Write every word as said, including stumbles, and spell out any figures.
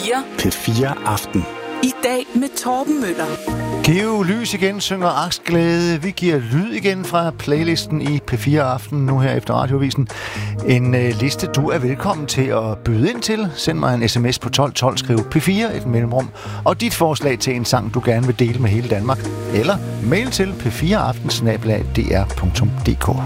fire. P fire Aften. I dag med Torben Møller. Giv lys igen, synger Aksglæde. Vi giver lyd igen fra playlisten i P fire Aften, nu her efter Radioavisen. En øh, liste, du er velkommen til at byde ind til. Send mig en sms på tolv tolv, skriv P fire, et mellemrum, og dit forslag til en sang, du gerne vil dele med hele Danmark. Eller mail til p fire aften snabel-a d r punktum d k.